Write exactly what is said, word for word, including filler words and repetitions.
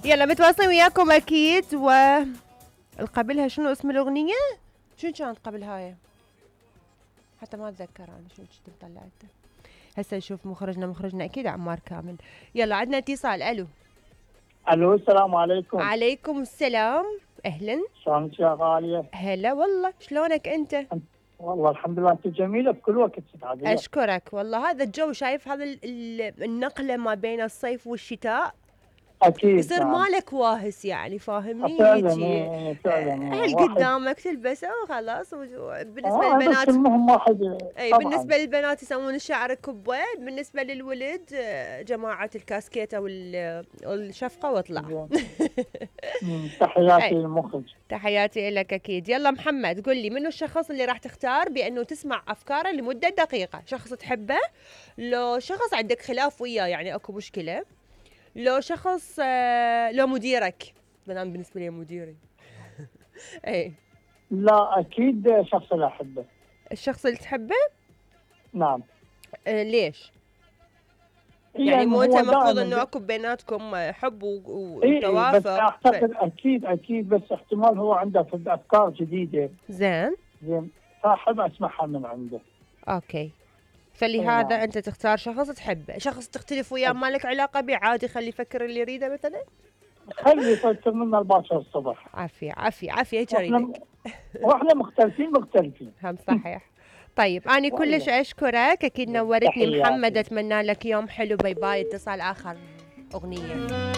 يلا متواصلين وياكم اكيد. و قبلها شنو اسم الاغنيه؟ شنو كانت قبل هاي؟ حتى ما اتذكر انا شنو كنت طلعته. هسه نشوف مخرجنا مخرجنا اكيد عمار كامل. يلا عندنا اتصال. الو الو السلام عليكم. عليكم السلام. اهلا. شلونك يا غاليه؟ هلا والله، شلونك انت؟ والله الحمد لله، انت جميله بكل وقت. سعادة. اشكرك والله. هذا الجو شايف هذا ال- ال- النقله ما بين الصيف والشتاء اكيد يصير نعم. مالك واهس يعني، فاهمني؟ فعلا هيجي إيه، فعلا هل واحد. قدامك تلبسه وخلاص. بالنسبه آه للبنات بس المهم واحد. اي طبعا بالنسبه للبنات يسوون الشعر كبه، بالنسبه للولد آه، جماعه الكاسكيته وال- والشفقه واطلع. مم، تحياتي أي. للمخرج. تحياتي لك اكيد. يلا محمد قل لي، منو الشخص اللي راح تختار بانه تسمع افكاره لمده دقيقه؟ شخص تحبه، لو شخص عندك خلاف وياه يعني اكو مشكله، لو شخص آه، لو مديرك؟ انا بالنسبه لي مديري. اي لا اكيد شخص لا احبه. الشخص اللي تحبه. نعم. آه ليش؟ يعني يعني مو انت هو المفروض دائما انه ب... اكو بيناتكم حب و- إيه بس وتوافق؟ اعتقد اكيد اكيد بس احتمال هو عنده افكار جديده. زين زين فاحب اسمعها من عنده. اوكي. فلهذا نعم. انت تختار شخص تحبه. شخص تختلف وياه ما لك علاقه به عادي، خليه يفكر اللي يريده مثلا. خلي يفكر منا الباكر الصبح. عافيه عافيه عافيه واحنا جريدك. واحنا مختلفين مختلفين. هم صحيح. طيب أنا كلش أشكرك، أكيد نورتني محمد. تحياتي. أتمنى لك يوم حلو. باي باي. اتصال آخر أغنية.